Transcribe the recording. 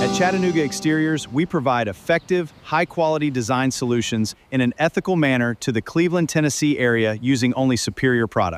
At Chattanooga Exteriors, we provide effective, high-quality design solutions in an ethical manner to the Cleveland, Tennessee area using only superior products.